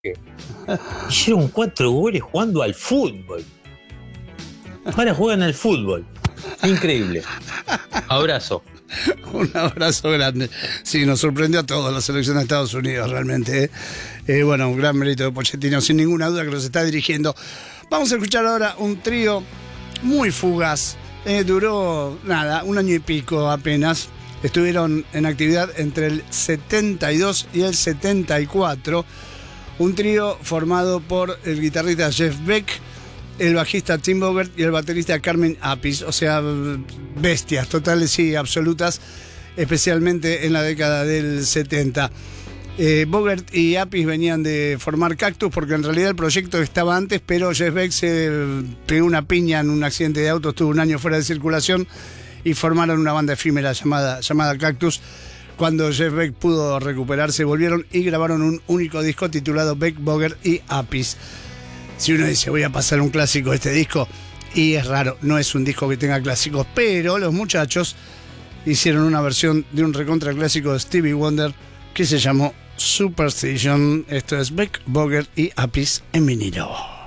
Hicieron 4 goles jugando al fútbol. Ahora juegan al fútbol. Increíble. Abrazo. Un abrazo grande. Sí, nos sorprendió a todos la selección de Estados Unidos, realmente. Bueno, un gran mérito de Pochettino, sin ninguna duda, que los está dirigiendo. Vamos a escuchar ahora un trío muy fugaz. Duró, nada, 1 año y pico apenas. Estuvieron en actividad entre el 72 y el 74. Un trío formado por el guitarrista Jeff Beck, el bajista Tim Bogert y el baterista Carmine Appice. O sea, bestias totales y absolutas, especialmente en la década del 70. Bogert y Appice venían de formar Cactus, porque en realidad el proyecto estaba antes, pero Jeff Beck se pegó una piña en un accidente de auto, estuvo 1 año fuera de circulación y formaron una banda efímera llamada Cactus. Cuando Jeff Beck pudo recuperarse, volvieron y grabaron un único disco titulado Beck, Bogert y Appice. Si uno dice, voy a pasar un clásico de este disco, y es raro, no es un disco que tenga clásicos, pero los muchachos hicieron una versión de un recontra clásico de Stevie Wonder que se llamó Superstition. Esto es Beck, Bogert y Appice en vinilo.